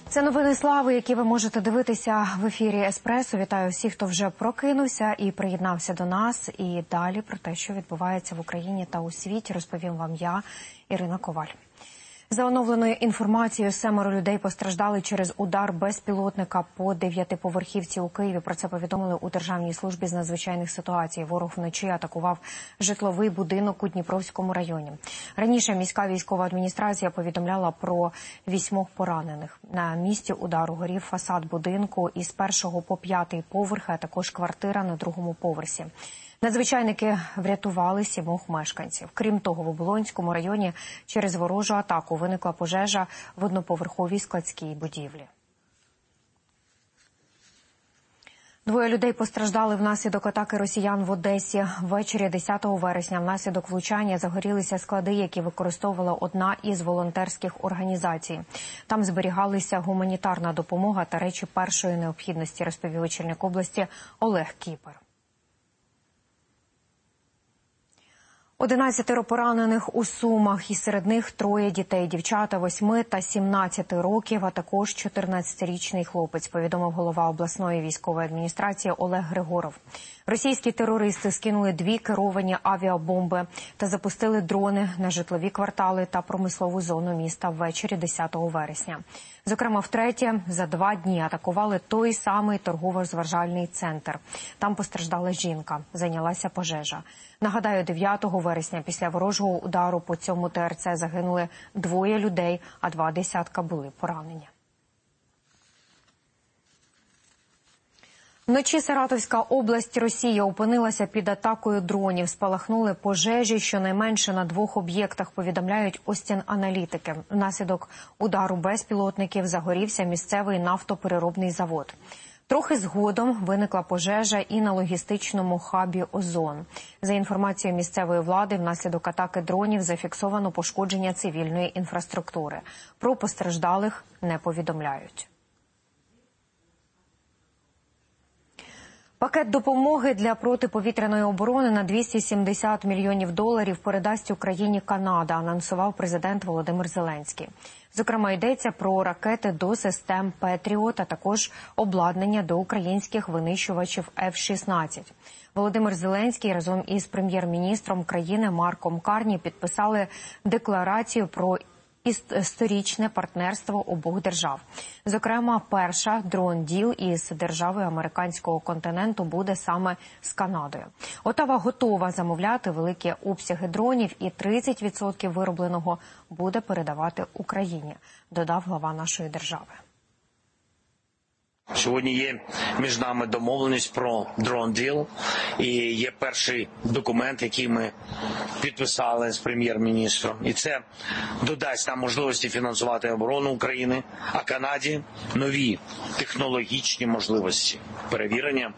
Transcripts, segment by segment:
Це новини слави, які ви можете дивитися в ефірі Еспресо. Вітаю всіх, хто вже прокинувся і приєднався до нас. І далі про те, що відбувається в Україні та у світі, розповім вам я, Ірина Коваль. За оновленою інформацією, 7 людей постраждали через удар безпілотника по 9-поверхівці у Києві. Про це повідомили у Державній службі з надзвичайних ситуацій. Ворог вночі атакував житловий будинок у Дніпровському районі. Раніше міська військова адміністрація повідомляла про 8 поранених. На місці удару горів фасад будинку із 1 по 5 поверхи, а також квартира на 2-му поверсі. Надзвичайники врятували 7 мешканців. Крім того, в Оболонському районі через ворожу атаку виникла пожежа в одноповерховій складській будівлі. 2 людей постраждали внаслідок атаки росіян в Одесі. Ввечері 10 вересня внаслідок влучання загорілися склади, які використовувала одна із волонтерських організацій. Там зберігалися гуманітарна допомога та речі першої необхідності, розповів очільник області Олег Кіпер. 11 поранених у Сумах, і серед них 3 дітей, дівчата 8 та 17 років, а також 14-річний хлопець, повідомив голова обласної військової адміністрації Олег Григоров. Російські терористи скинули 2 керовані авіабомби та запустили дрони на житлові квартали та промислову зону міста ввечері 10 вересня. Зокрема, втретє за 2 дні атакували той самий торгово-розважальний центр. Там постраждала жінка, зайнялася пожежа. Нагадаю, 9 вересня після ворожого удару по цьому ТРЦ загинули 2 людей, а 2 десятка були поранені. Вночі Саратовська область, Росія, опинилася під атакою дронів. Спалахнули пожежі щонайменше на 2 об'єктах, повідомляють Остін-аналітики. Внаслідок удару безпілотників загорівся місцевий нафтопереробний завод. Трохи згодом виникла пожежа і на логістичному хабі «Озон». За інформацією місцевої влади, внаслідок атаки дронів зафіксовано пошкодження цивільної інфраструктури. Про постраждалих не повідомляють. Пакет допомоги для протиповітряної оборони на $270 мільйонів передасть Україні Канада, анонсував президент Володимир Зеленський. Зокрема, йдеться про ракети до систем «Петріот», а також обладнання до українських винищувачів F-16. Володимир Зеленський разом із прем'єр-міністром країни Марком Карні підписали декларацію про історичне партнерство обох держав. Зокрема, перша дрон-діл із державою американського континенту буде саме з Канадою. Отава готова замовляти великі обсяги дронів, і 30% виробленого буде передавати Україні, додав глава нашої держави. Сьогодні є між нами домовленість про дрон-діл, і є перший документ, який ми підписали з прем'єр-міністром. І це додасть нам можливості фінансувати оборону України, а Канаді нові технологічні можливості перевірення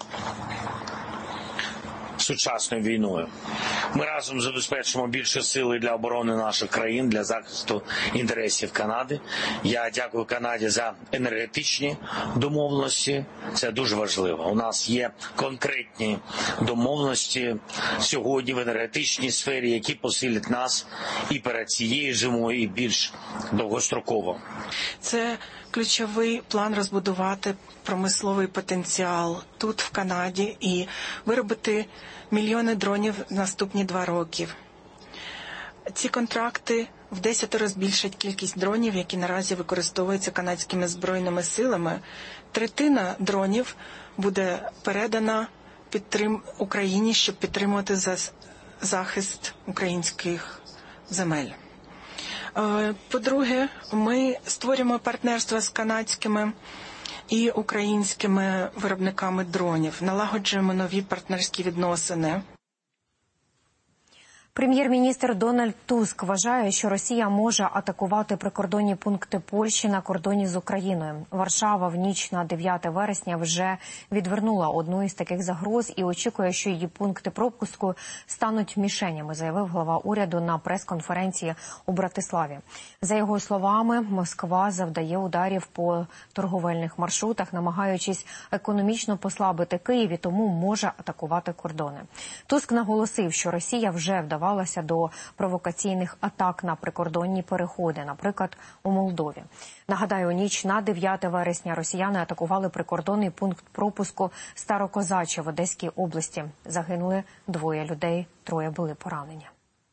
сучасною війною. Ми разом забезпечимо більше сили для оборони наших країн, для захисту інтересів Канади. Я дякую Канаді за енергетичні домовленості. Це дуже важливо. У нас є конкретні домовленості сьогодні в енергетичній сфері, які посилять нас і перед цією зимою, і більш довгостроково. Це ключовий план розбудувати промисловий потенціал тут, в Канаді, і виробити мільйони дронів в наступні 2 роки. Ці контракти в 10 збільшать кількість дронів, які наразі використовуються канадськими збройними силами. 1/3 дронів буде передана Україні, щоб підтримувати захист українських земель. По-друге, ми створюємо партнерство з канадськими і українськими виробниками дронів, налагоджуємо нові партнерські відносини. Прем'єр-міністр Дональд Туск вважає, що Росія може атакувати прикордонні пункти Польщі на кордоні з Україною. Варшава в ніч на 9 вересня вже відвернула одну із таких загроз і очікує, що її пункти пропуску стануть мішенями, заявив глава уряду на прес-конференції у Братиславі. За його словами, Москва завдає ударів по торговельних маршрутах, намагаючись економічно послабити Київ, і тому може атакувати кордони. Туск наголосив, що Росія вже вдавалася до провокаційних атак на прикордонні переходи, наприклад, у Молдові. Нагадаю, у ніч на 9 вересня росіяни атакували прикордонний пункт пропуску Старокозаче в Одеській області. Загинули 2 людей, 3 були поранені.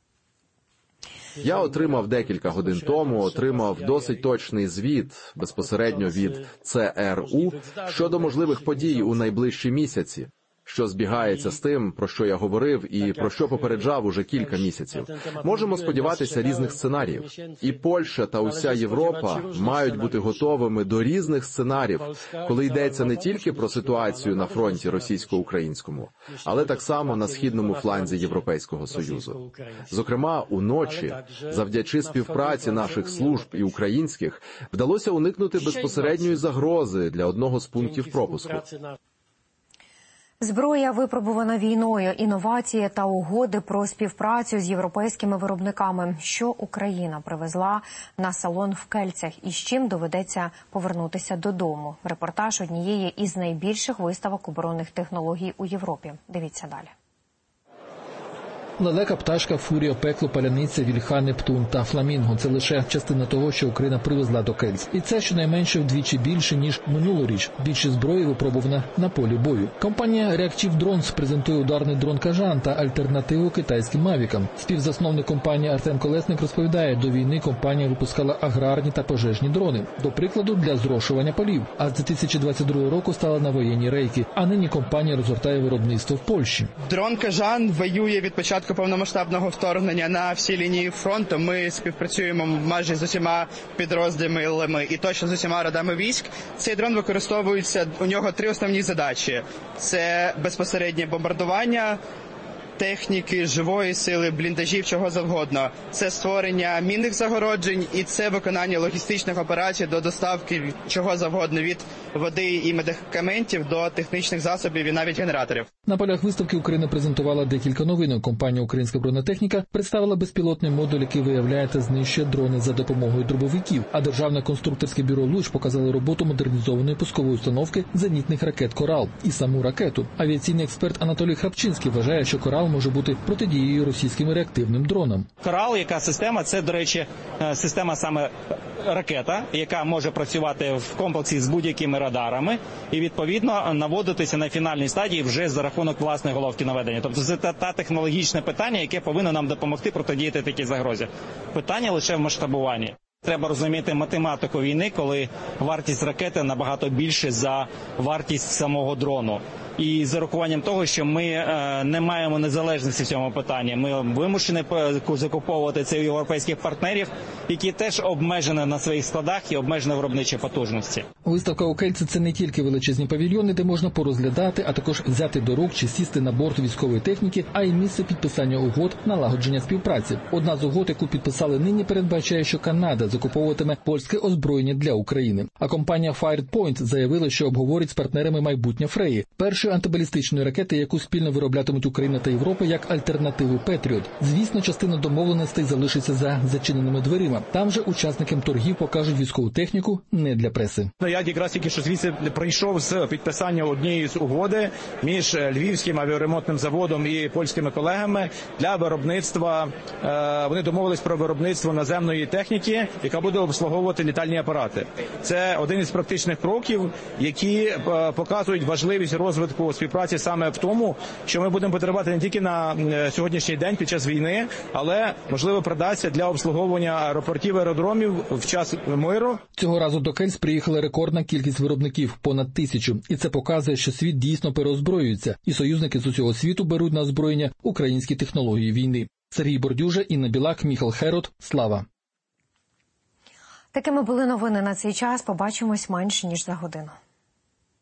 Я отримав декілька годин тому, досить точний звіт безпосередньо від ЦРУ щодо можливих подій у найближчі місяці, що збігається з тим, про що я говорив і про що попереджав уже кілька місяців. Можемо сподіватися різних сценаріїв. І Польща та уся Європа мають бути готовими до різних сценаріїв, коли йдеться не тільки про ситуацію на фронті російсько-українському, але так само на східному фланзі Європейського Союзу. Зокрема, уночі, завдячи співпраці наших служб і українських, вдалося уникнути безпосередньої загрози для одного з пунктів пропуску. Зброя, випробувана війною, інновації та угоди про співпрацю з європейськими виробниками. Що Україна привезла на салон в Кельцях і з чим доведеться повернутися додому? Репортаж однієї із найбільших виставок оборонних технологій у Європі. Дивіться далі. Лелека, пташка, фурія, пекло, паляниця, вільха, Нептун та фламінго – це лише частина того, що Україна привезла до Кельц. І це щонайменше вдвічі більше, ніж минулоріч. Більше зброї випробувана на полі бою. Компанія Reactive Drones презентує ударний дрон «Кажан» та альтернативу китайським «Мавікам». Співзасновник компанії Артем Колесник розповідає, до війни компанія випускала аграрні та пожежні дрони. До прикладу, для зрошування полів. А з 2022 року стала на воєнні рейки. А нині компанія розгортає виробництво в Польщі. Дрон «Кажан» воює від початку повномасштабного вторгнення на всій лінії фронту. Ми співпрацюємо майже з усіма підрозділами і точно з усіма родами військ. Цей дрон використовується, у нього 3 основні задачі. Це безпосереднє бомбардування техніки, живої сили, бліндажів, чого завгодно. Це створення мінних загороджень і це виконання логістичних операцій до доставки чого завгодно, від води і медикаментів до технічних засобів і навіть генераторів. На полях виставки Україна презентувала декілька новинок. Компанія «Українська бронетехніка» представила безпілотний модуль, який виявляє та знищує дрони за допомогою дробовиків. А Державне конструкторське бюро «Луч» показало роботу модернізованої пускової установки зенітних ракет «Корал» і саму ракету. Авіаційний експерт Анатолій Храпчинський вважає, що «Корал» може бути протидією російським реактивним дронам. «Корал», яка система, це, до речі, система саме ракета, яка може працювати в комплексі з будь-якими радарами і, відповідно, наводитися на фінальній стадії вже за рахунок власної головки наведення. Тобто це та технологічне питання, яке повинно нам допомогти протидіяти такій загрозі. Питання лише в масштабуванні. Треба розуміти математику війни, коли вартість ракети набагато більше за вартість самого дрону. І з урахуванням того, що ми не маємо незалежності в цьому питанні, ми вимушені закуповувати це у європейських партнерів, які теж обмежені на своїх складах і обмежені виробничі потужності. Виставка у Кельці – це не тільки величезні павільйони, де можна порозглядати, а також взяти до рук чи сісти на борт військової техніки, а й місце підписання угод, налагодження співпраці. Одна з угод, яку підписали нині, передбачає, що Канада закуповуватиме польське озброєння для України. А компанія Fired Point заявила, що обговорить з партнерами майбутнє Фреї – першої антибалістичної ракети, яку спільно вироблятимуть Україна та Європа як альтернативу Петріот. Звісно, частина домовленостей залишиться за зачиненими дверима. Там же учасникам торгів покажуть військову техніку не для преси. Я якраз тільки що звідси прийшов з підписання однієї з угоди між Львівським авіаремонтним заводом і польськими колегами для виробництва. Вони домовились про виробництво наземної техніки, яка буде обслуговувати літальні апарати. Це один із практичних кроків, які показують важливість розвитку співпраці саме в тому, що ми будемо потребувати не тільки на сьогоднішній день під час війни, але, можливо, придасться для обслуговування аеропортів, аеродромів в час миру. Цього разу до Кельц приїхала рекордна кількість виробників – понад 1000. І це показує, що світ дійсно переозброюється. І союзники з усього світу беруть на озброєння українські технології війни. Сергій Бордюжа, Інна Білак, Міхал Херот. Слава! Такими були новини на цей час. Побачимось менше, ніж за годину.